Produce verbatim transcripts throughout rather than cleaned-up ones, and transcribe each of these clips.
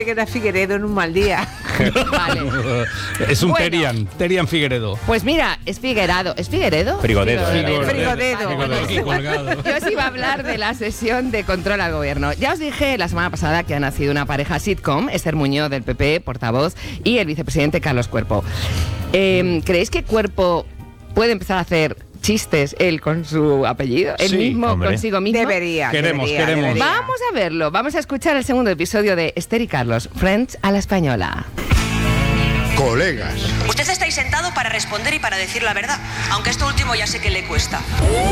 Que era Figueredo en un mal día. Vale. Es un Bueno. Terian, Terian Figueredo. Pues mira, es Figuerado. ¿Es Figueredo? Frigodedo. Frigodedo. Frigodedo. Vale, bueno, Aquí colgado. yo os iba a hablar de la sesión de control al gobierno. Ya os dije la semana pasada que ha nacido una pareja sitcom, Esther Muñoz del P P, portavoz, y el vicepresidente Carlos Cuerpo. Eh, ¿Creéis que Cuerpo puede empezar a hacer chistes él con su apellido? Él Sí, mismo hombre. consigo mismo. Debería. Queremos, debería, queremos. debería. Vamos a verlo. Vamos a escuchar el segundo episodio de Esther y Carlos, Friends a la española. Colegas. Usted está ahí sentado para responder y para decir la verdad, aunque esto último ya sé que le cuesta.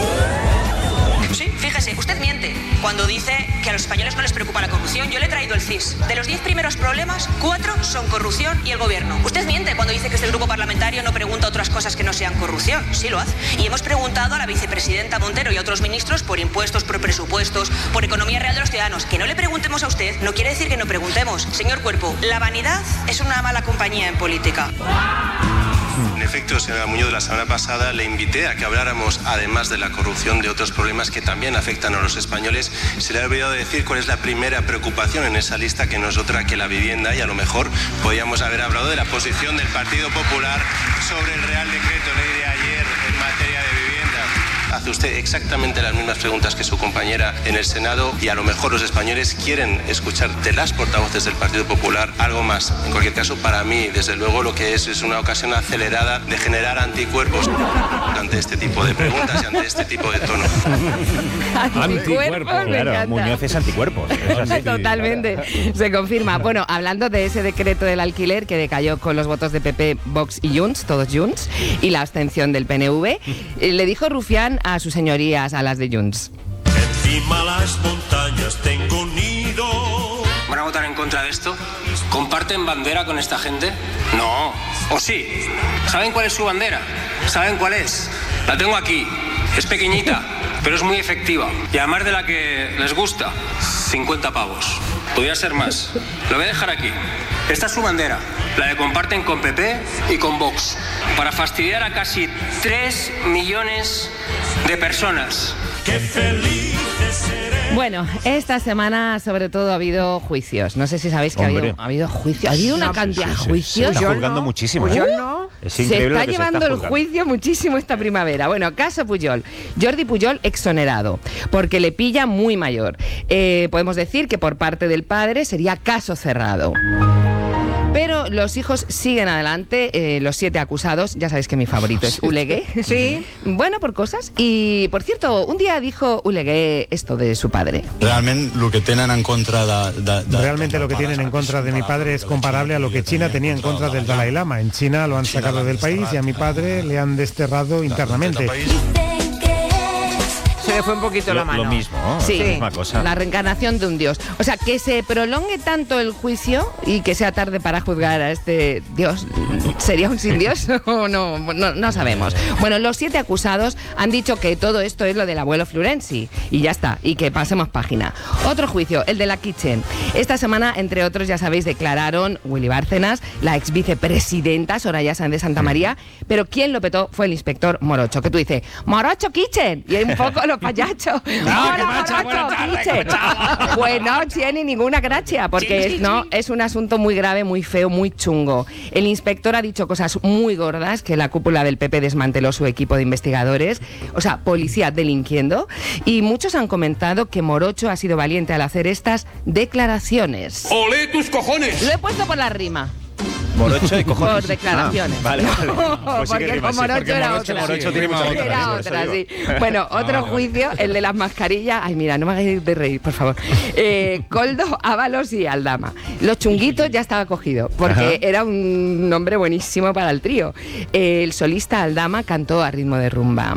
Sí, fíjese, usted miente cuando dice que a los españoles no les preocupa la corrupción. Yo le he traído el C I S. De los diez primeros problemas, cuatro son corrupción y el gobierno. Usted miente cuando dice que este grupo parlamentario no pregunta otras cosas que no sean corrupción. Sí lo hace. Y hemos preguntado a la vicepresidenta Montero y a otros ministros por impuestos, por presupuestos, por economía real de los ciudadanos. Que no le preguntemos a usted no quiere decir que no preguntemos. Señor Cuerpo, la vanidad es una mala compañía en política. En efecto, señora Muñoz, la semana pasada le invité a que habláramos, además de la corrupción, de otros problemas que también afectan a los españoles. Se le ha olvidado decir cuál es la primera preocupación en esa lista, que no es otra que la vivienda, y a lo mejor podríamos haber hablado de la posición del Partido Popular sobre el Real Decreto Ley de ayer en materia de vivienda. Hace usted exactamente las mismas preguntas que su compañera en el Senado, y a lo mejor los españoles quieren escuchar de las portavoces del Partido Popular algo más. En cualquier caso, para mí, desde luego, lo que es es una ocasión acelerada de generar anticuerpos ante este tipo de preguntas y ante este tipo de tono. Anticuerpos, me Claro, encanta. Muñoz es anticuerpos. Es así. Totalmente, se confirma. Bueno, hablando de ese decreto del alquiler que decayó con los votos de P P, Vox y Junts, todos Junts, y la abstención del P N V, eh, le dijo Rufián a sus señorías, a las de Junts. Encima las montañas tengo nido. ¿Van a votar en contra de esto? ¿Comparten bandera con esta gente? No. ¿O sí? ¿Saben cuál es su bandera? ¿Saben cuál es? La tengo aquí. Es pequeñita, pero es muy efectiva. Y además de la que les gusta, cincuenta pavos. Podría ser más. Lo voy a dejar aquí. Esta es su bandera, la que comparten con P P y con Vox, para fastidiar a casi tres millones de personas. Qué felices seré. Bueno, esta semana sobre todo ha habido juicios. No sé si sabéis que ha Hombre. habido, ha habido juicios. Ha habido una No, cantidad de Sí, sí, se juicios. está Yo juzgando no. muchísimo. Pues ¿eh? yo no. Es Se increíble está lo que llevando se está el juzgando. juicio muchísimo esta primavera. Bueno, caso Pujol. Jordi Pujol exonerado, porque le pilla muy mayor. Eh, podemos decir que por parte del padre sería caso cerrado. Pero los hijos siguen adelante, eh, los siete acusados. Ya sabéis que mi favorito es Ulegué. Sí. Bueno, por cosas. Y, por cierto, un día dijo Ulegué esto de su padre. Realment lo que tenen en contra de... de, de Realmente lo que tienen en contra de mi padre es comparable a lo que China tenía en contra del Dalai Lama. En China lo han sacado del país y a mi padre le han desterrado internamente. Se le fue un poquito la Lo, mano. lo mismo, ¿no? Sí, Es la misma cosa. la reencarnación de un dios. O sea, que se prolongue tanto el juicio y que sea tarde para juzgar a este dios, ¿sería un sin dios o no? No, no sabemos. Bueno, los siete acusados han dicho que todo esto es lo del abuelo Florenzi y ya está, y que pasemos página. Otro juicio, el de la Kitchen. Esta semana, entre otros, ya sabéis, declararon Willy Bárcenas, la ex vicepresidenta Soraya Sáenz de Santa María, pero quien lo petó fue el inspector Morocho, que tú dices, Morocho Kitchen, y hay un poco los payachos. Hola, Morocho Kitchen. Pues no tiene ninguna gracia, porque es, no, es un asunto muy grave, muy feo, muy chungo. El inspector ha dicho cosas muy gordas, que la cúpula del P P desmanteló su equipo de investigadores, o sea, policía delinquiendo, y muchos han comentado que Morocho ha sido valiente al hacer estas declaraciones. ¡Olé tus cojones! Lo he puesto por la rima. Morocho y cojones. Por declaraciones. Ah, vale, vale. No, Pues sí que porque rima, con sí, Morocho porque era Morocho, otra. Morocho tiene mucha otra, Era por eso otra, digo. sí. Bueno, otro juicio, el de las mascarillas. Ay, mira, no me hagáis de reír, por favor. Eh, Coldo, Ábalos y Aldama. Los chunguitos ya estaba cogido, porque Ajá. era un nombre buenísimo para el trío. Eh, el solista Aldama cantó a ritmo de rumba.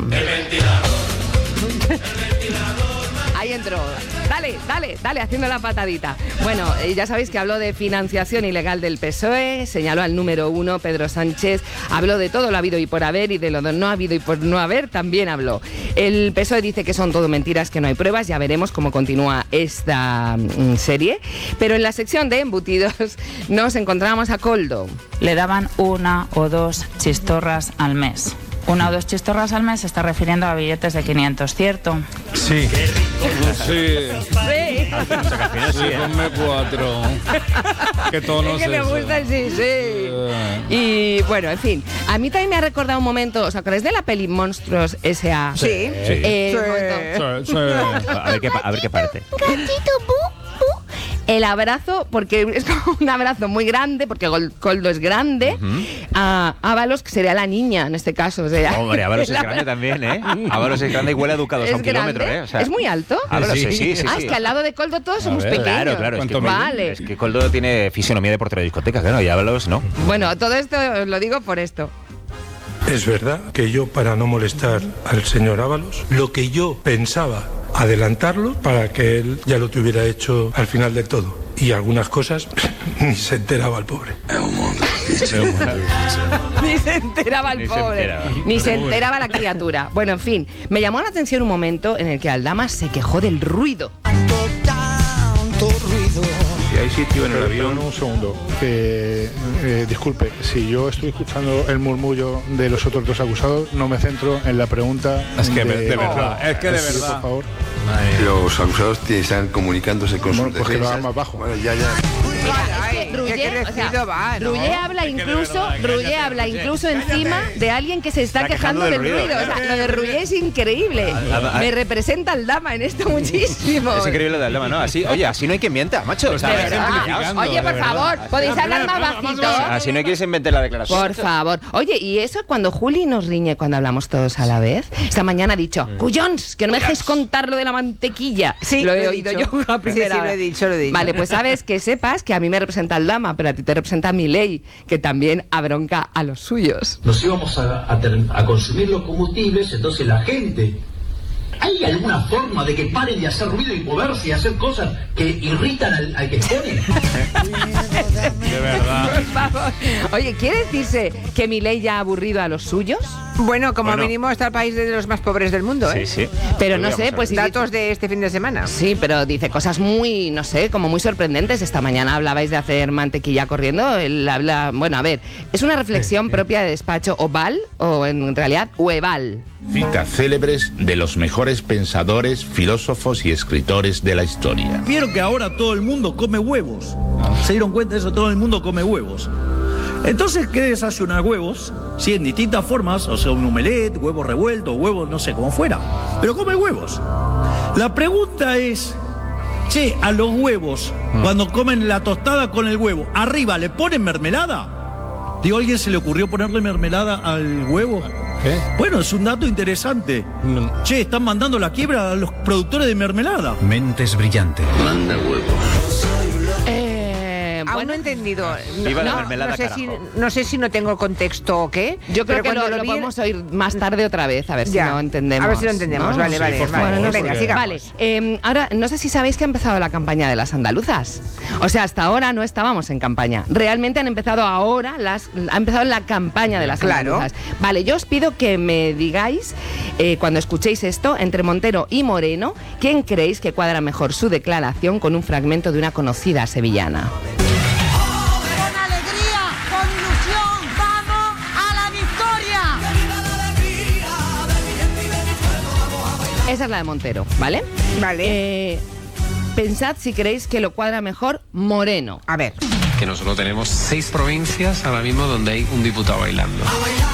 Ahí entró. Dale, dale, dale, haciendo la patadita. Bueno, eh, ya sabéis que habló de financiación ilegal del P S O E, señaló al número uno, Pedro Sánchez, habló de todo lo habido y por haber, y de lo no habido y por no haber también habló. El P S O E dice que son todo mentiras, que no hay pruebas, ya veremos cómo continúa esta mm, serie. Pero en la sección de embutidos nos encontramos a Coldo. Le daban una o dos chistorras al mes. Una o dos chistorras al mes se está refiriendo a billetes de quinientos, ¿cierto? Sí. Sí. Sí. Sí, ponme cuatro. Qué tono Es que es me ese. gusta el sí, sí. Eh. Y bueno, en fin, a mí también me ha recordado un momento, ¿os acordáis de la peli Monstruos S A? Sí. Eh, un momento. Sí, sí. A ver qué, pa- a ver qué parte. Gatito, bu, bu. El abrazo, porque es como un abrazo muy grande, porque Gol- Coldo es grande. A Ábalos, que sería la niña en este caso. O sea, Hombre, Ábalos es la- grande también, ¿eh? Ábalos es grande y huele a Ducados ¿Es a un kilómetro, grande? ¿eh? O sea, ¿Es muy alto? Ábalos, sí, Sí. sí, sí. ah, sí. es que al lado de Coldo todos somos ver, pequeños. Claro, claro. Es que, ¿Cuánto vale. es que Coldo tiene fisionomía de portero de discoteca, claro, y Ábalos no. Bueno, todo esto os lo digo por esto. Es verdad que yo, para no molestar al señor Ábalos, lo que yo pensaba adelantarlo para que él ya lo tuviera hecho al final del todo. Y algunas cosas ni se enteraba el pobre. Ni se enteraba el Ni se pobre. enteraba. Ni se enteraba la criatura. Bueno, en fin, me llamó la atención un momento en el que Aldama se quejó del ruido. Si hay sitio en el avión, un segundo. Que, eh, disculpe, si yo estoy escuchando el murmullo de los otros dos acusados, no me centro en la pregunta. Es que de, de Oh. verdad, es que de Sí, verdad. por favor. Los acusados están comunicándose con Bueno, sus pues que lo defensas. hagan más bajo. Bueno, ya, ya. Es que Rullé, qué o sea, crecido va, ¿no? Rullé habla Es que de incluso, verdad, Rullé cállate, habla Rullé. incluso encima de alguien que se está, Está quejando quejando del del ruido. ruido. O sea, lo de Rullé es increíble. a- Me representa Aldama en esto muchísimo. Es increíble lo de Aldama, ¿no? Así, oye, así no hay quien mienta, macho. O sea, De Está verdad. ejemplificando, Oye, de por verdad. favor, podéis hablar más bajito. así no hay quien se invente la declaración. Por favor. Oye, y eso cuando Juli nos riñe cuando hablamos todos a la vez. Esta mañana ha dicho, cuyons, que no me dejéis contar lo de la mantequilla. Sí, lo he lo he oído dicho. yo la Sí, primera sí, lo he vez. dicho, lo he dicho. Vale, pues sabes que sepas que a mí me representa Aldama, pero a ti te representa Milei, que también abronca a los suyos. Nos íbamos a, a ter- a consumir los combustibles, entonces la gente... ¿Hay alguna forma de que paren de hacer ruido y moverse y hacer cosas que irritan al, al que expone? De verdad. Por favor. Oye, ¿quiere decirse que Milei ya ha aburrido a los suyos? Bueno, como Bueno. mínimo está el país de los más pobres del mundo, ¿eh? Sí, sí. Pero no Podríamos sé, saber. pues si Datos de este fin de semana. Sí, pero dice cosas muy, no sé, como muy sorprendentes. Esta mañana hablabais de hacer mantequilla corriendo. Él habla, bueno, a ver, es una reflexión propia de despacho oval o en realidad hueval. Citas célebres de los mejores pensadores, filósofos y escritores de la historia. Vieron que ahora todo el mundo come huevos. ¿Se dieron cuenta de eso? Todo el mundo come huevos. Entonces, ¿qué desayunar huevos? Sí, en distintas formas, o sea, un omelette, huevos revueltos, huevos, no sé, como fuera. Pero come huevos. La pregunta es, che, a los huevos, cuando comen la tostada con el huevo, ¿arriba le ponen mermelada? Digo, ¿a alguien se le ocurrió ponerle mermelada al huevo? ¿Qué? Bueno, es un dato interesante. Che, están mandando la quiebra a los productores de mermelada. Mentes brillantes. Manda huevos. Eh, Aún bueno, no he entendido. No, Viva la no, mermelada, no sé si, carajo. no sé si no tengo contexto o qué. yo creo pero que cuando lo, lo vi- podemos oír más tarde otra vez, a ver si Ya, lo entendemos. a ver si lo entendemos, ¿no? vale, Sí, vale, por vale. favor, Venga, porque- sigamos. Vale, eh, ahora no sé si sabéis que ha empezado la campaña de las andaluzas. O sea, hasta ahora no estábamos en campaña. Realmente han empezado ahora, las, ha empezado la campaña de las Claro. andaluzas. Vale, yo os pido que me digáis, eh, cuando escuchéis esto, entre Montero y Moreno, ¿quién creéis que cuadra mejor su declaración con un fragmento de una conocida sevillana? Con alegría, con ilusión, vamos a la victoria. Esa es la de Montero, ¿vale? Vale. Eh, pensad si creéis que lo cuadra mejor Moreno. A ver. Que nosotros tenemos seis provincias ahora mismo donde hay un diputado bailando.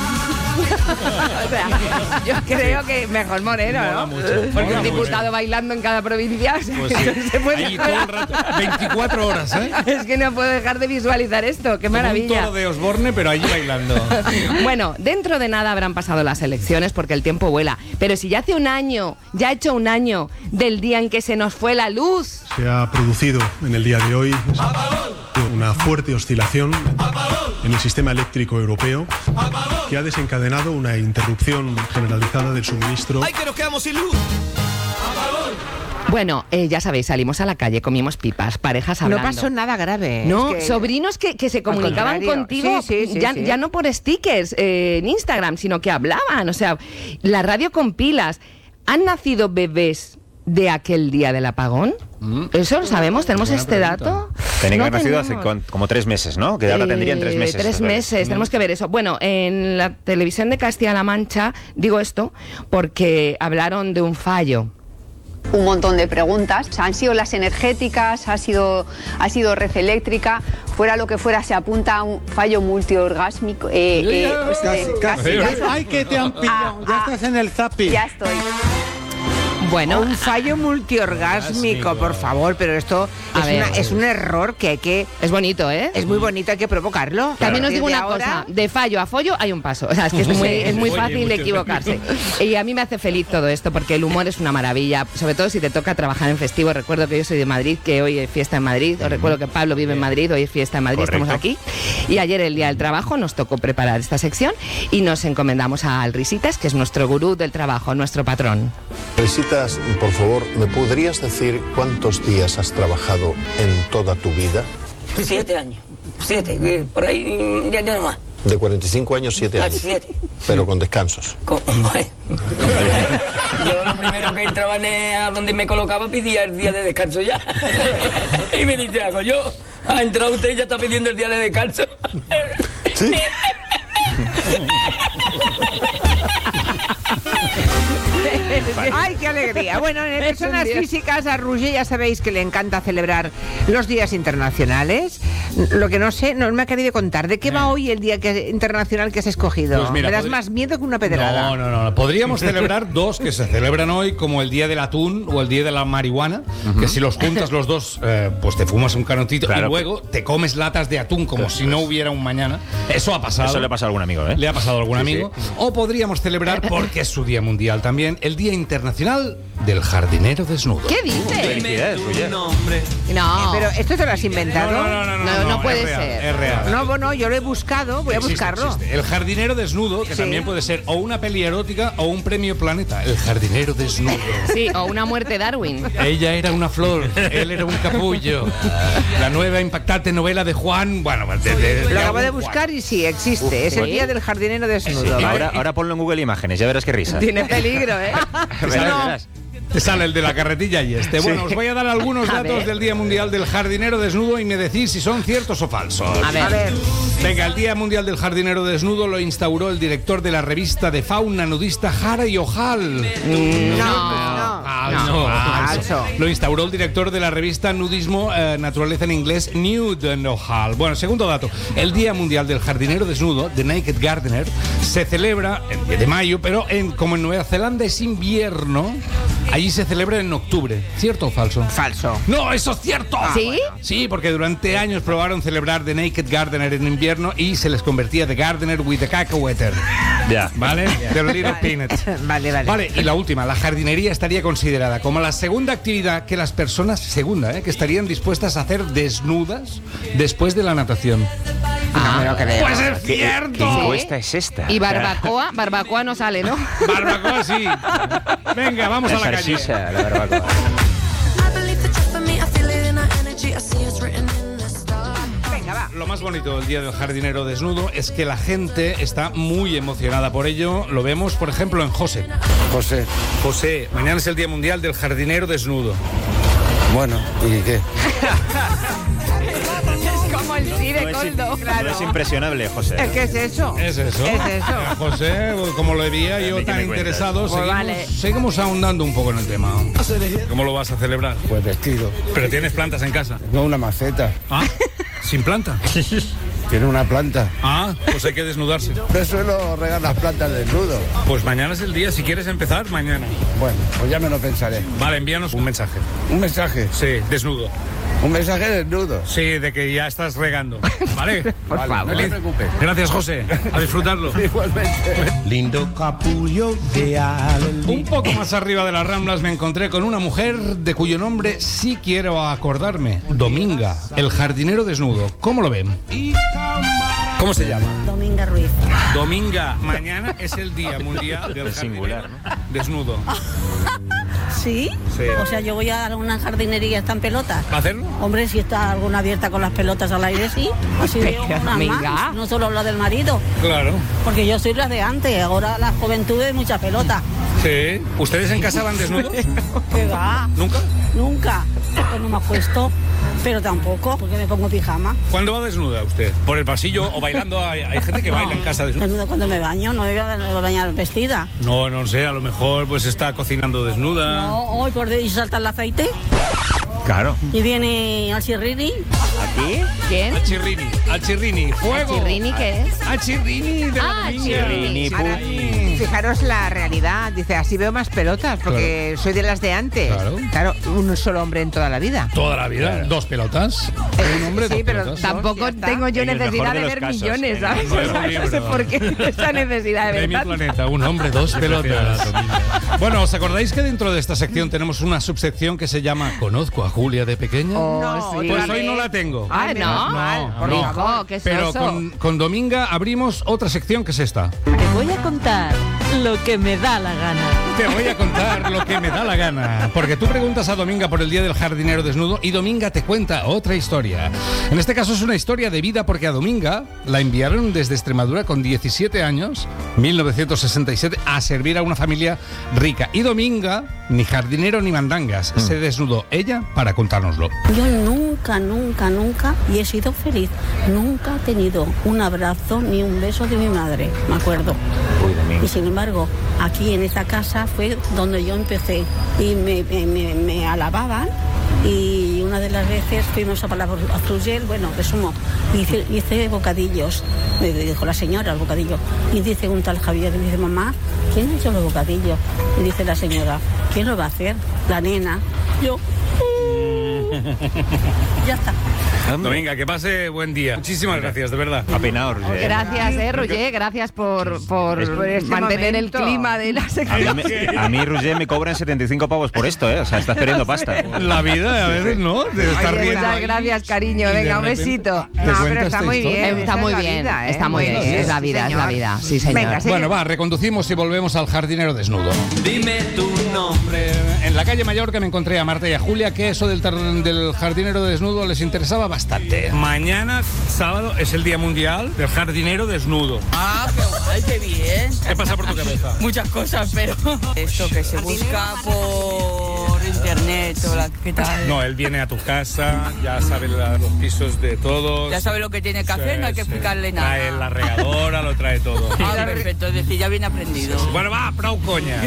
O sea, yo creo que mejor Moreno, Mola ¿no? mucho, Porque mola un diputado mucho. bailando en cada provincia, o sea, Pues que sí. no se puede Ahí todo el rato, veinticuatro horas, ¿eh? Es que no puedo dejar de visualizar esto, qué Como un maravilla. toro de Osborne, pero allí bailando. Bueno, dentro de nada habrán pasado las elecciones porque el tiempo vuela. Pero si ya hace un año, ya ha hecho un año del día en que se nos fue la luz. Se ha producido en el día de hoy una fuerte oscilación en el sistema eléctrico europeo que ha desencadenado una interrupción generalizada del suministro. ¡Ay, que nos quedamos sin luz! Bueno, eh, ya sabéis, salimos a la calle, comimos pipas, parejas hablando. No pasó nada grave. No, Es que- sobrinos que, que se Al comunicaban contrario. contigo Sí, sí, sí, ya, sí. ya no por stickers eh, en Instagram, sino que hablaban. O sea, la radio con pilas. ¿Han nacido bebés de aquel día del apagón? Eso lo sabemos, tenemos Buena este pregunta. dato. Tenía que No haber nacido hace tenemos. con- como tres meses, ¿no? Que ahora tendrían tres Eh, meses. Tres estos bebés. meses, tenemos que ver eso. Bueno, en la televisión de Castilla-La Mancha digo esto porque hablaron de un fallo. Un montón de preguntas. Han sido las energéticas, ha sido, ha sido red eléctrica, fuera lo que fuera, se apunta a un fallo multiorgásmico. Eh, eh, pues, eh, casi, casi. Ay, que te han pillado. Ya estás en el zapping. Ya estoy. Bueno, un fallo multiorgásmico, por favor, pero esto A es, ver. una- es un error que hay que... Es bonito, ¿eh? Es muy bonito, hay que provocarlo. También os digo Desde una ahora- cosa, de fallo a follo hay un paso. O sea, es que es muy, es muy Oye, fácil de mucho equivocarse. Y a mí me hace feliz todo esto, porque el humor es una maravilla, sobre todo si te toca trabajar en festivo. Recuerdo que yo soy de Madrid, que hoy es fiesta en Madrid. Os recuerdo que Pablo vive en Madrid, hoy es fiesta en Madrid, Correcto. estamos aquí. Y ayer, el día del trabajo, nos tocó preparar esta sección y nos encomendamos a Al Risitas, que es nuestro gurú del trabajo, nuestro patrón. Risitas, por favor, ¿me podrías decir cuántos días has trabajado en toda tu vida? Siete años. Siete, eh, por ahí ya no más. De cuarenta y cinco años, siete Ah, años. siete. Pero con descansos. Co- Bueno. Yo lo primero que entraba en- a donde me colocaba pedía el día de descanso ya. Y me dice, hago yo. Ha entrado usted y ya está pidiendo el día de descanso. Sí. ¡Ay, qué alegría! Bueno, en Es un Personas día. Físicas a Roger ya sabéis que le encanta celebrar los días internacionales. Lo que no sé, no me ha querido contar. ¿De qué va hoy el día que- internacional que has escogido? Pues mira, me das podri- más miedo que una pedrada. No, no, no. Podríamos celebrar dos que se celebran hoy, como el Día del Atún o el Día de la Marihuana, que si los juntas los dos, eh, pues te fumas un canotito Claro. y luego te comes latas de atún como si no hubiera un mañana. Eso ha pasado. Eso le ha pasado a algún amigo, ¿eh? Le ha pasado a algún Sí, amigo. sí. O podríamos celebrar, porque es su Día Mundial también, el Día Internacional del Jardinero Desnudo. ¿Qué dices? Felicidades, Roger. No. Pero esto te lo has inventado. No, no, no, no, No, no puede es real, ser. Es real. No, bueno, yo lo he buscado, voy a Existe, buscarlo. existe. El jardinero desnudo, que Sí. también puede ser o una peli erótica o un premio Planeta. El jardinero desnudo. Sí, o una muerte Darwin. Ella era una flor, él era un capullo. La nueva impactante novela de Juan, bueno, de, de- de Lo acabo de algún buscar y sí, existe. Es el ¿sí? día del jardinero desnudo. Sí, ¿vale? ahora, ahora ponlo en Google Imágenes, ya verás qué risa. Tiene peligro, ¿eh? Verás, No. verás. Te sale el de la carretilla y este. Bueno, os voy a dar algunos A datos ver. del Día Mundial del Jardinero Desnudo y me decís si son ciertos o falsos. A ver. A ver, Venga, el Día Mundial del Jardinero Desnudo lo instauró el director de la revista de fauna nudista Harry O'Hall. no, no. Falso, No, falso. falso. Lo instauró el director de la revista Nudismo eh, Naturaleza en inglés, Nude O'Hall. Bueno, segundo dato. El Día Mundial del Jardinero Desnudo, The Naked Gardener, se celebra el diez de mayo, pero en, como en Nueva Zelanda es invierno, allí se celebra en octubre. ¿Cierto o falso? Falso. ¡No, eso es cierto! ¿Sí? Sí, porque durante años probaron celebrar The Naked Gardener en invierno y se les convertía The Gardener with the Cacahueter. Ya. ¿Vale? The Little Peanut. Vale, vale. Vale, y la última, la jardinería estaría considerada como la segunda actividad que las personas, segunda, ¿eh? que estarían dispuestas a hacer desnudas después de la natación. No me lo creo. ¡Pues es ¿Qué, cierto! ¿Qué encuesta es esta? Y barbacoa, barbacoa no sale, ¿no? Barbacoa sí. Venga, vamos a la calle. salchicha, la barbacoa. Venga, va. Lo más bonito del Día del Jardinero Desnudo es que la gente está muy emocionada por ello. Lo vemos, por ejemplo, en José. José, José, mañana es el Día Mundial del Jardinero Desnudo. bueno, ¿y qué? Es como el sí de No es, Coldo. no es impresionable, José. ¿Eh, ¿Qué es eso? ¿Es eso? ¿Es eso? Mira, José, como lo veía yo ¿De qué tan me cuentas? interesado, Pues seguimos, vale. seguimos ahondando un poco en el tema. ¿Cómo lo vas a celebrar? Pues vestido. Pero tienes plantas en casa. No una maceta. ¿Ah? ¿Sin planta? Tiene una planta. Ah, pues hay que desnudarse. No suelo regar las plantas desnudo. Pues mañana es el día, si quieres empezar, mañana. Bueno, pues ya me lo pensaré. Vale, envíanos un mensaje. Un mensaje. Sí, desnudo. Un mensaje desnudo. Sí, de que ya estás regando. ¿Vale? Por favor. No te preocupes. Gracias, José. A disfrutarlo. Igualmente. Lindo capullo de Alelí. Un poco más arriba de las Ramblas me encontré con una mujer de cuyo nombre sí quiero acordarme. Dominga, el jardinero desnudo. ¿Cómo lo ven? ¿Cómo se llama? Dominga Ruiz. Dominga, mañana es el Día Mundial del Es singular, Jardinero Desnudo. ¿Sí? Sí. O sea, yo voy a alguna jardinería, ¿está en pelotas? ¿Va a hacerlo? Hombre, si está alguna abierta con las pelotas al aire, sí. Así veo Pero, unas amiga. más, no solo la del marido. Claro. Porque yo soy las de antes, ahora las juventudes mucha pelota. Sí. ¿Ustedes en casa van desnudos? ¿Qué va? ¿Nunca? nunca. Porque no me acuesto, pero tampoco, porque me pongo pijama. ¿Cuándo va desnuda usted? ¿Por el pasillo o bailando? Hay, hay gente que baila en casa desnuda. Desnuda cuando me baño, no me voy a bañar vestida. No, no sé, a lo mejor pues está cocinando desnuda. No, hoy por y salta el aceite. Claro. Y viene al chirrini. ¿Aquí? ¿Quién? Al chirrini, al chirrini, fuego. ¿El chirrini qué es? Al chirrini de la Ah, dominga. chirrini. Ahora, fijaros la realidad. Dice, así veo más pelotas, porque soy de las de antes. Claro. Claro, un solo hombre en toda la vida. Toda la vida, dos pelotas. Un hombre, Sí, dos pero pelotas. Tampoco ya está. tengo yo En el necesidad mejor de de los ver casos, millones, en ¿sabes? el mejor O sea, no sé libro. por qué esa necesidad de De mi ver tanto. planeta, un hombre, dos pelotas. Bueno, ¿os acordáis que dentro de esta sección tenemos una subsección que se llama ¿Conozco a Julia de pequeña? Oh, No, sí. Pues hoy no la tengo. Ah, Ay, menos ¿no? mal, por no. favor. Hijo, qué Pero soso. con, con Dominga abrimos otra sección que es esta. Te voy a contar lo que me da la gana. Te voy a contar lo que me da la gana. Porque tú preguntas a Dominga por el Día del Jardinero Desnudo y Dominga te cuenta otra historia. En este caso es una historia de vida porque a Dominga la enviaron desde Extremadura con diecisiete años, mil novecientos sesenta y siete, a servir a una familia rica. Y Dominga, ni jardinero ni mandangas, Mm. se desnudó ella para contárnoslo. Yo nunca, nunca, nunca, y he sido feliz, nunca he tenido un abrazo ni un beso de mi madre, me acuerdo. Uy, Domingo. Y sin embargo, aquí en esta casa fue donde yo empecé y me, me, me- me alababan. Y una de las veces fuimos a Palabra a Frugel, bueno, resumo, hice, hice bocadillos, me dijo la señora el bocadillo, y dice un tal Javier, y dice, mamá, ¿quién ha hecho los bocadillos? Y dice la señora, ¿quién lo va a hacer? La nena. Yo, ya está. Dominga, que pase buen día. Muchísimas gracias, de verdad. Apenado, Roger. Gracias, eh, Roger, gracias por, por Por este mantener el momento. clima de la A mí, sección. me- a mí, Roger, me cobran setenta y cinco pavos por esto, ¿eh? O sea, estás perdiendo pasta. La vida, a veces, ¿no? De estar Oye, riendo muchas ahí. gracias, cariño. Y de Venga, un repente besito. te No, cuenta pero está esta muy historia. bien. Está esa muy es la bien, vida, ¿eh? está muy bien. Sí, Es la sí, vida, es la señor. vida. Sí, señor. Venga, sí. Bueno, va, reconducimos y volvemos al jardinero desnudo. Dime tu nombre. En la calle Mallorca me encontré a Marta y a Julia, que eso del, tar- del jardinero desnudo les interesaba bastante. Mañana, sábado, es el Día Mundial del Jardinero Desnudo. Ah, qué guay, qué bien. ¿Qué pasa por tu cabeza? Muchas cosas, pero esto que se busca por internet o la qué tal. No, él viene a tu casa, ya sabe la- los pisos de todos. Ya sabe lo que tiene que hacer, no hay que Sí, sí. explicarle nada. Trae la regadora, lo trae todo. Ah, perfecto, es decir, ya viene aprendido. Bueno, va, prou coña.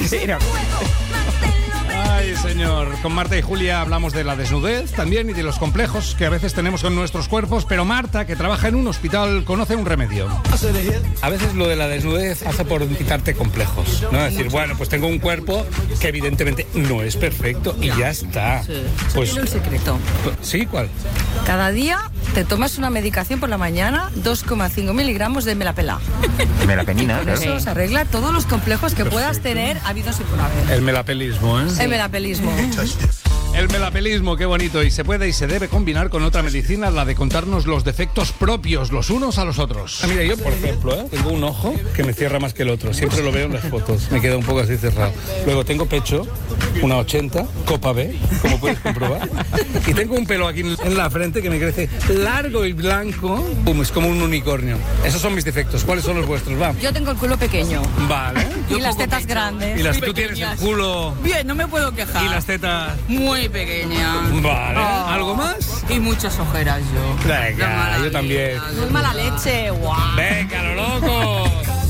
Ay, señor. Con Marta y Julia hablamos de la desnudez también y de los complejos que a veces tenemos con nuestros cuerpos, pero Marta, que trabaja en un hospital, conoce un remedio. A veces lo de la desnudez hace por quitarte complejos, ¿no? Es decir, bueno, pues tengo un cuerpo que evidentemente no es perfecto y ya está. Pues, Tiene un secreto. ¿sí? ¿Cuál? Cada día te tomas una medicación por la mañana, dos coma cinco miligramos de melapela. Me la penina, Con claro. eso se arregla todos los complejos que puedas tener habidos y por haber. El melapelismo, ¿eh? El melapelismo. El melapelismo, qué bonito, y se puede y se debe combinar con otra medicina, la de contarnos los defectos propios los unos a los otros. Ah, mira, yo, por ejemplo, ¿eh? tengo un ojo que me cierra más que el otro, siempre lo veo en las fotos, me queda un poco así cerrado. Luego tengo pecho, una ochenta, copa B, como puedes comprobar, y tengo un pelo aquí en la frente que me crece largo y blanco, pum, es como un unicornio. Esos son mis defectos, ¿cuáles son los vuestros? Va. Yo tengo el culo pequeño. Vale. Y las tetas grandes. Y las, muy tú tienes el pequeñas. culo Bien, no me puedo quejar. y las tetas... Muy pequeña. Vale. Oh. ¿Algo más? Y muchas ojeras yo. Venga, yo también. Muy mala leche, guau. ¡Venga, lo loco!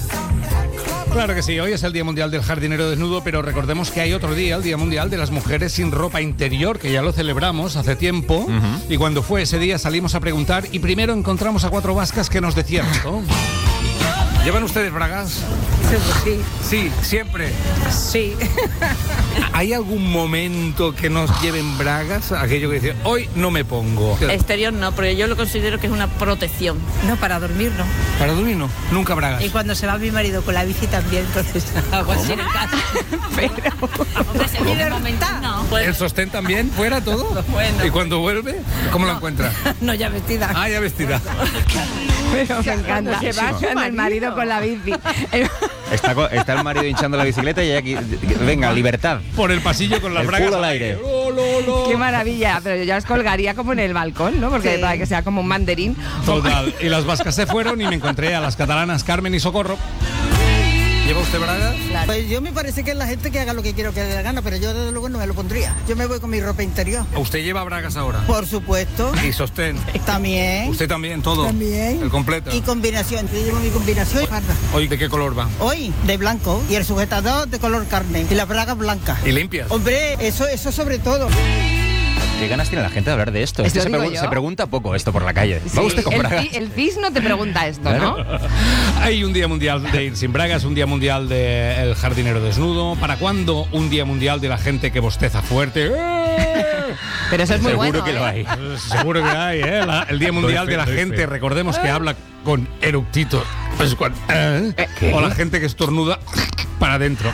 Claro que sí, hoy es el Día Mundial del Jardinero Desnudo, pero recordemos que hay otro día, el Día Mundial de las Mujeres sin Ropa Interior, que ya lo celebramos hace tiempo, y cuando fue ese día salimos a preguntar y primero encontramos a cuatro vascas que nos decían, ¿no? ¿Llevan ustedes bragas? Sí. Sí, siempre. Sí. ¿Hay algún momento que nos lleven bragas? Aquello que dice, hoy no me pongo. Exterior no, porque yo lo considero que es una protección. No, para dormir no. Para dormir no, nunca bragas. Y cuando se va mi marido con la bici también, entonces hago así en el caso. Pero... Hombre, se vive momental. No. ¿El sostén también? ¿Fuera todo? Bueno. ¿Y cuando vuelve? ¿Cómo lo encuentra? No, ya vestida. Ah, ya vestida. Pero me encanta. se va su Cuando el marido con la bici. Está, co- está el marido hinchando la bicicleta y aquí, venga, libertad. Por el pasillo con las El bragas culo al aire. Qué maravilla. Pero yo ya os colgaría como en el balcón, ¿no? Porque Sí. para que sea como un mandarín. Total. Y las vascas se fueron y me encontré a las catalanas Carmen y Socorro. ¿Lleva usted bragas? Pues yo me parece que es la gente que haga lo que quiero que le dé la gana, pero yo desde luego no me lo pondría. Yo me voy con mi ropa interior. ¿Usted lleva bragas ahora? Por supuesto. ¿Y sostén? También. ¿Usted también? ¿Todo? También. ¿El completo? Y combinación. Yo llevo mi combinación. ¿Hoy de qué color va? Hoy de blanco y el sujetador de color carne y las bragas blancas. ¿Y limpias? Hombre, eso, eso sobre todo. ¿Qué ganas tiene la gente de hablar de esto? Esto Esto se, digo pregu- yo. se pregunta poco esto por la calle. Sí, ¿Va usted con el, bragas? ci- el C I S no te pregunta esto, Claro. ¿no? Hay un día mundial de ir sin bragas, un día mundial del jardinero desnudo. ¿Para cuándo un día mundial de la gente que bosteza fuerte? Pero eso es muy Seguro bueno. que ¿eh? lo hay. Seguro que hay, ¿eh? La- el día mundial Doy fe, de la doy gente, fe. recordemos que habla con eructito. Pues cuan- ¿eh? ¿Qué? O la gente que estornuda para adentro.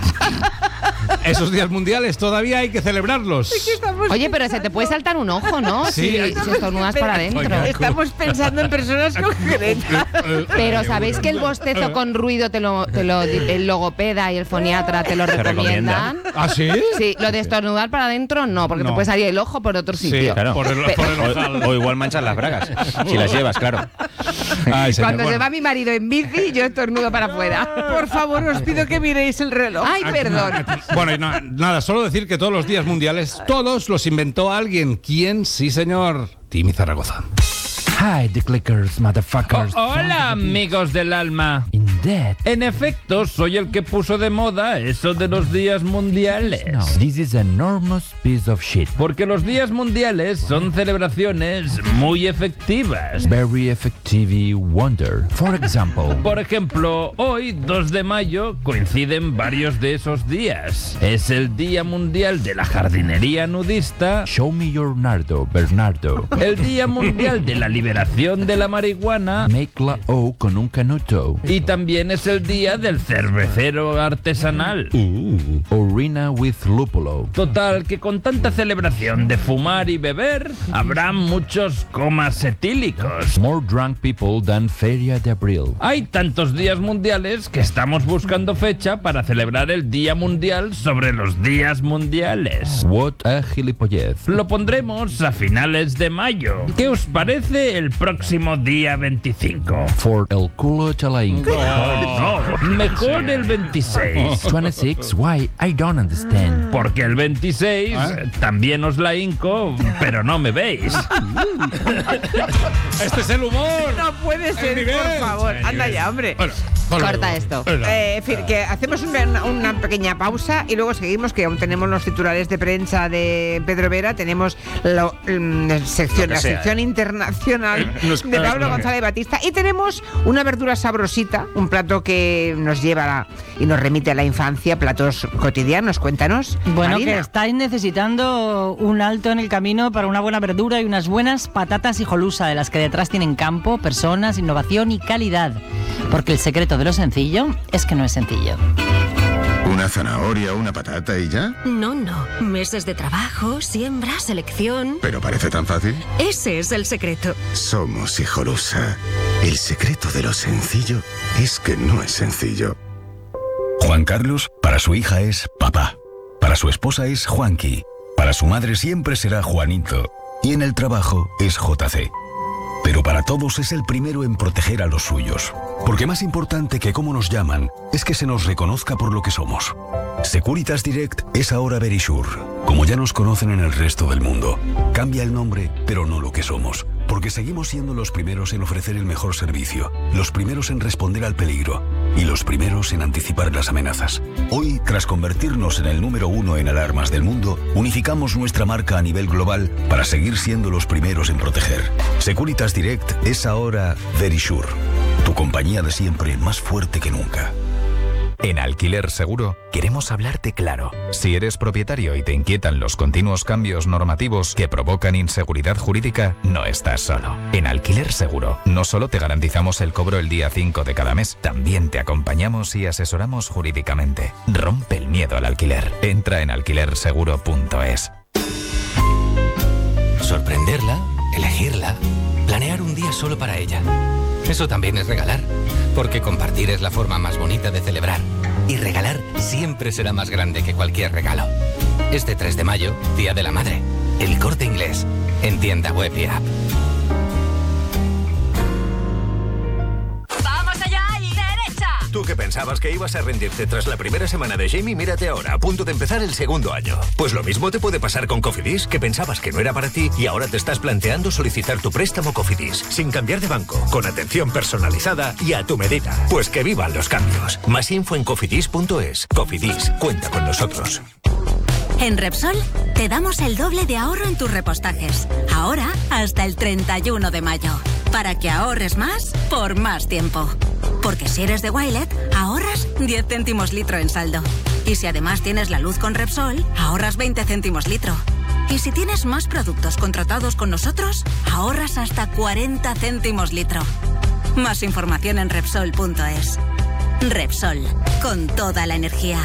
Esos días mundiales todavía hay que celebrarlos. Oye, pero se te puede saltar un ojo, ¿no? Sí. Si, si estornudas para adentro. Oiga, Estamos pensando en personas concretas. Pero ¿sabéis que el bostezo con ruido te lo, te lo el logopeda y el foniatra te lo ¿Se recomiendan? recomienda? ¿Ah, sí? Sí, lo de estornudar para adentro no, porque No. te puede salir el ojo por otro sitio. Claro. Por el, Pe- por el O, ojal. o igual manchas las bragas, si las llevas, claro. Ay, señor, Cuando se bueno. va mi marido en bici, yo estornudo para afuera. Por favor, os pido que miréis el reloj. Ay, perdón. Bueno, y na- nada, solo decir que todos los días mundiales, todos los inventó alguien. ¿Quién? Sí, señor. Timmy Zaragoza. Hi, the clickers, motherfuckers. Oh, hola, amigos del alma. Indeed. En efecto, soy el que puso de moda eso de los días mundiales. No, this is an enormous piece of shit. Porque los días mundiales son celebraciones muy efectivas. Very effective wonder. For example, Por ejemplo, hoy, dos de mayo, coinciden varios de esos días. Es el Día Mundial de la Jardinería Nudista, show me your nardo, Bernardo. el Día Mundial de la Liberación de la Marihuana Make la O con un canuto. y también es el Día del Cervecero Artesanal. Ooh. Orina with lúpulo. Total, que con tanta celebración de fumar y beber, habrá muchos comas etílicos. More drunk people than Feria de Abril. Hay tantos días mundiales que estamos buscando fecha para celebrar el Día Mundial sobre los días mundiales. What a gilipollez. Lo pondremos a finales de mayo. ¿Qué os parece el próximo día veinticinco? For el culo chalaín. No, mejor el veintiséis. twenty-six, why? I don't understand. Porque el veintiséis eh, también os la hinco, pero no me veis. Este es el humor. No puede ser, nivel. por favor. El Anda nivel. ya, hombre. Bueno, vale. Corta esto. Eh, en fin, que hacemos una, una pequeña pausa y luego seguimos, que aún tenemos los titulares de prensa de Pedro Vera, tenemos la mm, sección, Lo que la sea, sección eh. internacional No es- de Pablo no es- González Batista y tenemos una verdura sabrosita, un plato que nos lleva a- y nos remite a la infancia, platos cotidianos. Cuéntanos. Bueno, Marina. que estáis necesitando un alto en el camino para una buena verdura y unas buenas patatas hijolusa, de las que detrás tienen campo, personas, innovación y calidad. Porque el secreto de lo sencillo es que no es sencillo. ¿Una zanahoria, una patata y ya? No, no. Meses de trabajo, siembra, selección. ¿Pero parece tan fácil? Ese es el secreto. Somos Hijolusa. El secreto de lo sencillo es que no es sencillo. Juan Carlos, para su hija es papá. Para su esposa es Juanqui. Para su madre siempre será Juanito. Y en el trabajo es J C. Pero para todos es el primero en proteger a los suyos. Porque más importante que cómo nos llaman es que se nos reconozca por lo que somos. Securitas Direct es ahora Verisure, como ya nos conocen en el resto del mundo. Cambia el nombre, pero no lo que somos. Porque seguimos siendo los primeros en ofrecer el mejor servicio, los primeros en responder al peligro y los primeros en anticipar las amenazas. Hoy, tras convertirnos en el número uno en alarmas del mundo, unificamos nuestra marca a nivel global para seguir siendo los primeros en proteger. Securitas Direct es ahora Verisure, tu compañía de siempre más fuerte que nunca. En Alquiler Seguro queremos hablarte claro. Si eres propietario y te inquietan los continuos cambios normativos que provocan inseguridad jurídica, no estás solo. En Alquiler Seguro no solo te garantizamos el cobro el día cinco de cada mes, también te acompañamos y asesoramos jurídicamente. Rompe el miedo al alquiler. Entra en alquiler seguro punto es. Sorprenderla, elegirla, planear un día solo para ella. Eso también es regalar, porque compartir es la forma más bonita de celebrar. Y regalar siempre será más grande que cualquier regalo. Este tres de mayo, Día de la Madre. El Corte Inglés, en tienda web y app. ¡Vamos allá y derecha! ¿Tú qué pensabas que ibas a rendirte tras la primera semana de Jamie, mírate ahora, a punto de empezar el segundo año. Pues lo mismo te puede pasar con Cofidis, que pensabas que no era para ti y ahora te estás planteando solicitar tu préstamo Cofidis, sin cambiar de banco, con atención personalizada y a tu medida. Pues que vivan los cambios. Más info en cofidis punto es. Cofidis, cuenta con nosotros. En Repsol te damos el doble de ahorro en tus repostajes. Ahora hasta el treinta y uno de mayo. Para que ahorres más por más tiempo. Porque si eres de Wilet, ahorras diez céntimos litro en saldo. Y si además tienes la luz con Repsol, ahorras veinte céntimos litro. Y si tienes más productos contratados con nosotros, ahorras hasta cuarenta céntimos litro. Más información en Repsol punto es. Repsol, con toda la energía.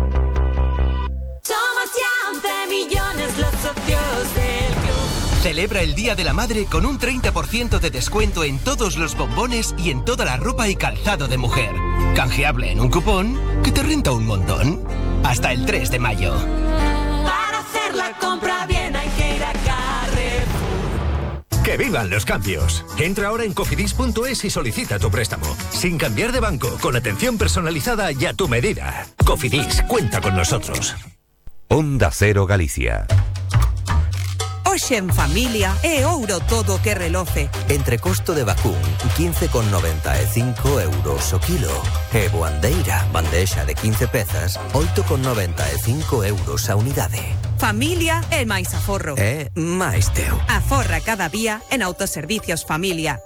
Somos ya once millones los socios del club. Celebra el Día de la Madre con un treinta por ciento de descuento en todos los bombones y en toda la ropa y calzado de mujer. Canjeable en un cupón que te renta un montón. Hasta el tres de mayo. Para hacer la compra bien hay que ir a Carrefour. ¡Que vivan los cambios! Entra ahora en cofidis punto es y solicita tu préstamo. Sin cambiar de banco, con atención personalizada y a tu medida. Cofidis, cuenta con nosotros. Onda Cero Galicia. Hoxe en familia é ouro todo que reloce. Entrecosto de vacún, quince con noventa e cinco euros o kilo. E boandeira, bandexa de quince pezas, oito con noventa e cinco euros a unidade. Familia é máis aforro. É máis teu. Aforra cada día en Autoservicios Familia.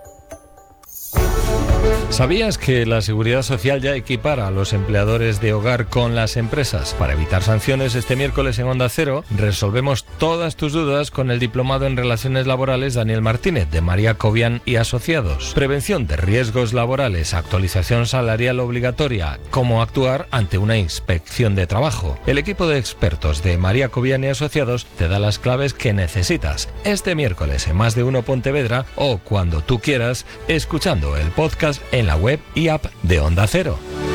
¿Sabías que la Seguridad Social ya equipara a los empleadores de hogar con las empresas? Para evitar sanciones, este miércoles en Onda Cero resolvemos todas tus dudas con el diplomado en Relaciones Laborales Daniel Martínez, de María Cobian y Asociados. Prevención de riesgos laborales, actualización salarial obligatoria, cómo actuar ante una inspección de trabajo. El equipo de expertos de María Cobian y Asociados te da las claves que necesitas este miércoles en Más de Uno Pontevedra o cuando tú quieras, escuchando el podcast en la web y app de Onda Cero.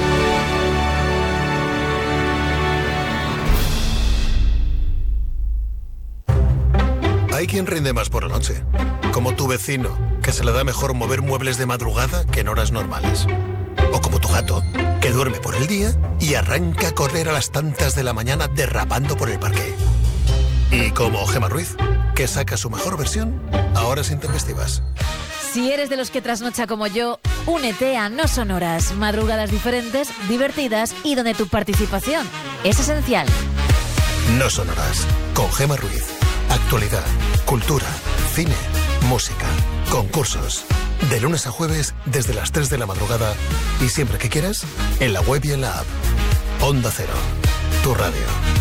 Hay quien rinde más por la noche, como tu vecino, que se le da mejor mover muebles de madrugada que en horas normales. O como tu gato, que duerme por el día y arranca a correr a las tantas de la mañana derrapando por el parque. Y como Gemma Ruiz, que saca su mejor versión a horas intempestivas. Si eres de los que trasnocha como yo, únete a No Sonoras, madrugadas diferentes, divertidas y donde tu participación es esencial. No Sonoras, con Gemma Ruiz. Actualidad, cultura, cine, música, concursos. De lunes a jueves desde las tres de la madrugada y siempre que quieras, en la web y en la app. Onda Cero, tu radio.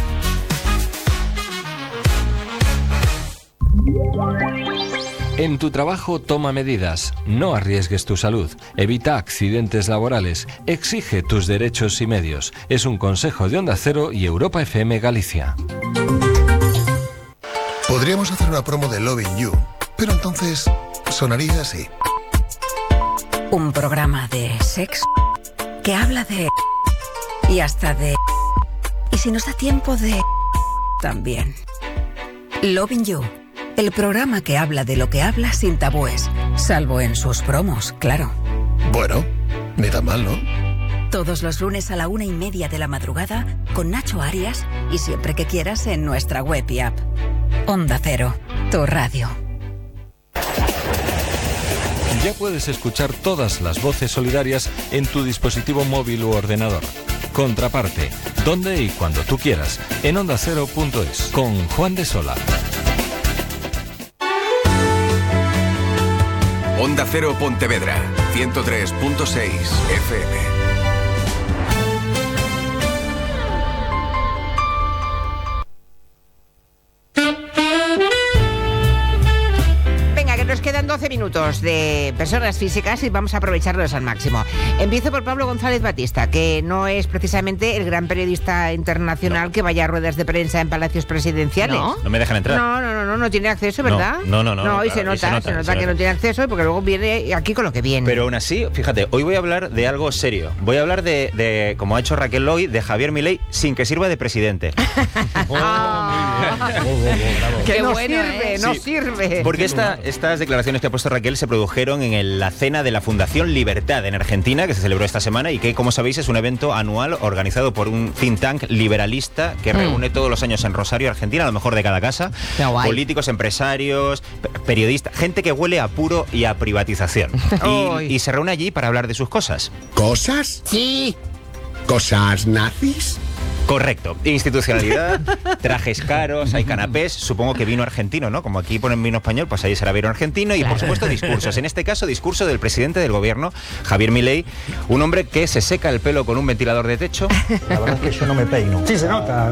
En tu trabajo toma medidas, no arriesgues tu salud, evita accidentes laborales, exige tus derechos y medios. Es un consejo de Onda Cero y Europa F M Galicia. Podríamos hacer una promo de Loving You, pero entonces sonaría así. Un programa de sexo que habla de... y hasta de... y si nos da tiempo de... también. Loving You. El programa que habla de lo que habla sin tabúes, salvo en sus promos, claro. Bueno, ni tan mal, ¿no? Todos los lunes a la una y media de la madrugada con Nacho Arias y siempre que quieras en nuestra web y app. Onda Cero, tu radio. Ya puedes escuchar todas las voces solidarias en tu dispositivo móvil u ordenador. Contraparte, donde y cuando tú quieras, en onda cero punto es, con Juan de Sola. Onda Cero Pontevedra, ciento tres punto seis F M. Nos quedan doce minutos de personas físicas y vamos a aprovecharlos al máximo. Empiezo por Pablo González Batista, que no es precisamente el gran periodista internacional no. que vaya a ruedas de prensa en palacios presidenciales. No, no me dejan entrar. No, no, no, no, no tiene acceso, ¿verdad? No, no, no. No, no y, claro, se nota, y se nota, se nota se que nota. no tiene acceso porque luego viene aquí con lo que viene. Pero aún así, fíjate, hoy voy a hablar de algo serio. Voy a hablar de, de como ha hecho Raquel hoy, de Javier Milei sin que sirva de presidente. oh, oh, que no bueno, sirve, ¿eh? no sí, sirve. Porque esta, estas declaraciones que ha puesto Raquel, se produjeron en el- la cena de la Fundación Libertad en Argentina, que se celebró esta semana y que, como sabéis, es un evento anual organizado por un think tank liberalista que Mm. reúne todos los años en Rosario, Argentina, a lo mejor de cada casa, Qué guay. políticos, empresarios, pe- periodistas, gente que huele a puro y a privatización. Ay. Y, y se reúne allí para hablar de sus cosas. ¿Cosas? Sí. ¿Cosas nazis? Correcto. Institucionalidad, trajes caros, hay canapés, supongo que vino argentino, ¿no? Como aquí ponen vino español, pues ahí será vino argentino y, por supuesto, discursos. En este caso, discurso del presidente del gobierno, Javier Milei, un hombre que se seca el pelo con un ventilador de techo. La verdad es que yo no me peino. Sí, se nota.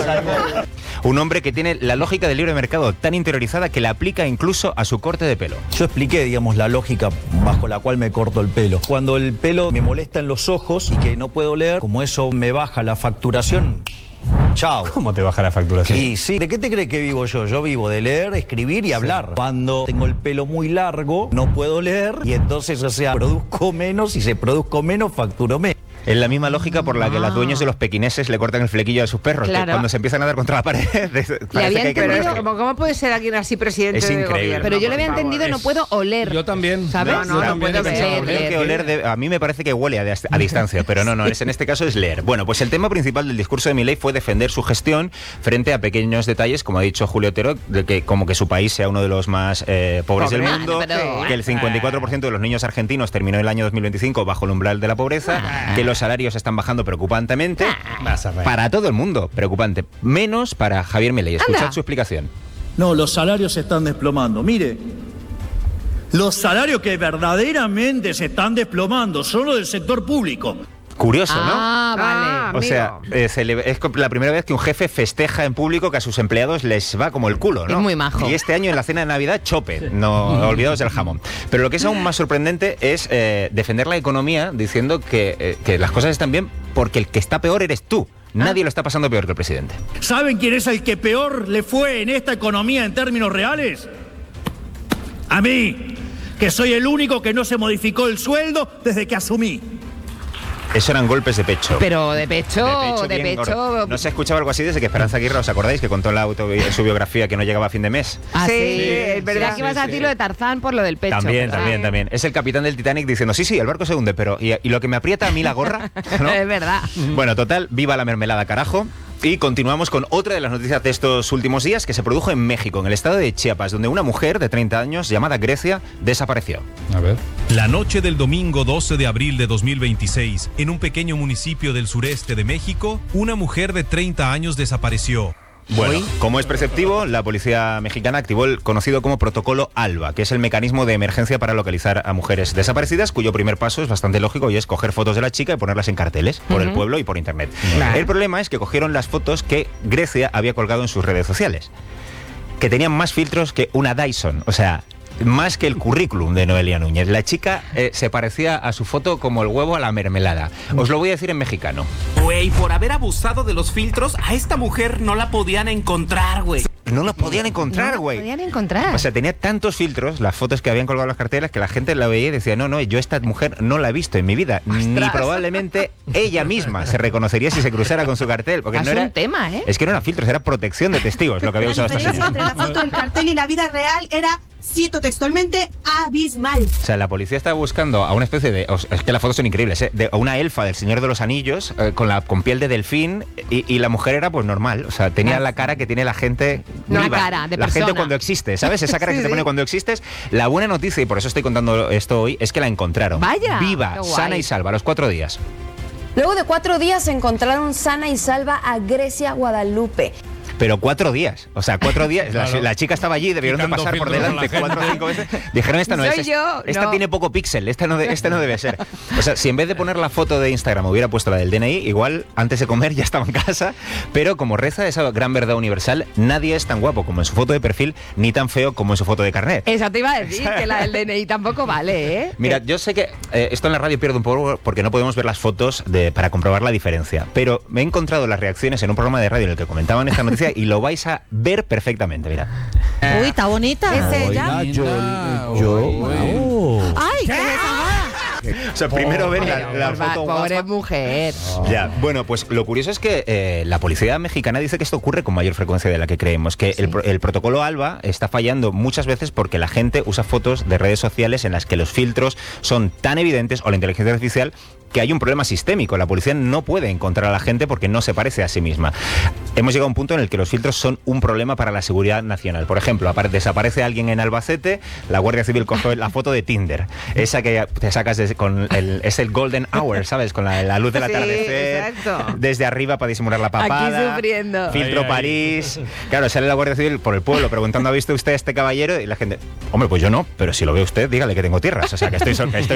Un hombre que tiene la lógica del libre mercado tan interiorizada que la aplica incluso a su corte de pelo. Yo expliqué, digamos, la lógica bajo la cual me corto el pelo. Cuando el pelo me molesta en los ojos y que no puedo leer, como eso me baja la facturación, chao. ¿Cómo te baja la facturación? Y sí, ¿de qué te crees que vivo yo? Yo vivo de leer, escribir y hablar. Cuando tengo el pelo muy largo, no puedo leer y entonces, o sea, produzco menos y si produzco menos, facturo menos. Es la misma lógica por la que los dueños de los pequineses le cortan el flequillo a sus perros. Claro. Que cuando se empiezan a dar contra la pared, parece había que hay que entendido- correr. ¿Cómo, cómo puede ser alguien así presidente Es de increíble. gobierno? Pero yo le había por favor? entendido, no puedo oler. Yo también. ¿Sabes? No, no, no puedo leer, leer. Creo que oler de- a mí me parece que huele a, a distancia, pero no, no, es, en este caso es leer. Bueno, pues el tema principal del discurso de Milei fue defender su gestión frente a pequeños detalles, como ha dicho Julio Otero, de que como que su país sea uno de los más eh, pobres del Pobre. mundo, Ah, pero- que el cincuenta y cuatro por ciento de los niños argentinos terminó el año dos mil veinticinco bajo el umbral de la pobreza, que los salarios están bajando preocupantemente. Para todo el mundo, preocupante. Menos para Javier Milei. Escuchad Anda. su explicación. No, los salarios se están desplomando. Mire, los salarios que verdaderamente se están desplomando son los del sector público. Curioso, ¿no? Ah, vale. O sea, eh, se le- es co- la primera vez que un jefe festeja en público que a sus empleados les va como el culo, ¿no? Es muy majo. Y este año en la cena de Navidad, chope, no olvidados del jamón. Pero lo que es aún más sorprendente es eh, defender la economía diciendo que, eh, que las cosas están bien porque el que está peor eres tú. Nadie lo está pasando peor que el presidente. ¿Saben quién es el que peor le fue en esta economía en términos reales? A mí, que soy el único que no se modificó el sueldo desde que asumí. Eso eran golpes de pecho. Pero de pecho, de bien pecho. gordo. ¿No se escuchaba algo así desde que Esperanza Aguirre, os acordáis, que contó en la autobi- su biografía que no llegaba a fin de mes? Ah, sí, es verdad. Ya que ibas a decir lo de Tarzán por lo del pecho. También, ¿verdad? también, también. Es el capitán del Titanic diciendo, sí, sí, el barco se hunde, pero ¿y, y lo que me aprieta a mí la gorra? ¿No? Es verdad. Bueno, total, viva la mermelada, carajo. Y continuamos con otra de las noticias de estos últimos días que se produjo en México, en el estado de Chiapas, donde una mujer de treinta años llamada Grecia desapareció. A ver. La noche del domingo doce de abril de dos mil veintiséis, en un pequeño municipio del sureste de México, una mujer de treinta años desapareció. Bueno, como es perceptivo, la policía mexicana activó el conocido como Protocolo ALBA, que es el mecanismo de emergencia para localizar a mujeres desaparecidas, cuyo primer paso es bastante lógico y es coger fotos de la chica y ponerlas en carteles por el Ujú. pueblo y por internet. Claro. El problema es que cogieron las fotos que Grecia había colgado en sus redes sociales, que tenían más filtros que una Dyson, o sea, más que el currículum de Noelia Núñez. La chica eh, se parecía a su foto como el huevo a la mermelada. Os lo voy a decir en mexicano. Güey, por haber abusado de los filtros, a esta mujer no la podían encontrar, güey. No la podían encontrar, güey. Podían encontrar. O sea, tenía tantos filtros, las fotos que habían colgado en las carteras, que la gente la veía y decía, no, no, yo esta mujer no la he visto en mi vida. Ni probablemente ella misma se reconocería si se cruzara con su cartel. Porque Es no era, un tema, ¿eh? es que no eran filtros, era protección de testigos lo que había La usado esta diferencia señora. entre la foto del cartel y la vida real era, cito textualmente, abismal. O sea, la policía estaba buscando a una especie de... o sea, es que las fotos son increíbles, ¿eh? De a una elfa del Señor de los Anillos eh, con, la, con piel de delfín y, y la mujer era pues normal. O sea, tenía la cara que tiene la gente No, viva. cara, de la gente persona. cuando existe, ¿sabes? Esa cara Sí, que se sí. pone cuando existes. La buena noticia, y por eso estoy contando esto hoy, es que la encontraron. Vaya, Viva, qué guay. sana y salva, a los cuatro días. Luego de cuatro días encontraron sana y salva a Grecia Guadalupe. Pero cuatro días, o sea, cuatro días. La, Claro. la chica estaba allí, debieron de Quitando pasar por filtros a la delante cuatro o gente. cinco veces. Dijeron, esta no Soy es. yo, Esta no. tiene poco píxel, esta no, de- esta no debe ser. O sea, si en vez de poner la foto de Instagram hubiera puesto la del D N I, igual antes de comer ya estaba en casa. Pero como reza esa gran verdad universal, nadie es tan guapo como en su foto de perfil, ni tan feo como en su foto de carnet. Eso te iba a decir, que la del D N I tampoco vale, ¿eh? Mira, yo sé que eh, esto en la radio pierde un poco porque no podemos ver las fotos de, para comprobar la diferencia, pero me he encontrado las reacciones en un programa de radio en el que comentaban esta noticia y lo vais a ver perfectamente, mirad. Uy, está bonita. ¿Es ella? Oiga, yo- yo... Ay, qué O sea, primero ven la, la Pobre- foto Pobre guapa. mujer. Ya, bueno, pues lo curioso es que eh, la policía mexicana dice que esto ocurre con mayor frecuencia de la que creemos, que el, pro- el protocolo ALBA está fallando muchas veces porque la gente usa fotos de redes sociales en las que los filtros son tan evidentes, o la inteligencia artificial, que hay un problema sistémico. La policía no puede encontrar a la gente porque no se parece a sí misma. Hemos llegado a un punto en el que los filtros son un problema para la seguridad nacional. Por ejemplo, apare- desaparece alguien en Albacete, la Guardia Civil coge la foto de Tinder, esa que te sacas desde- con el, es el golden hour, ¿sabes? Con la, la luz del Sí, atardecer, exacto. desde arriba para disimular la papada. Aquí sufriendo. Filtro Ay, ay. París. Claro, sale la Guardia Civil por el pueblo preguntando, ¿ha visto usted a este caballero? Y la gente, hombre, pues yo no, pero si lo ve usted, dígale que tengo tierras. O sea, que estoy, sol- que estoy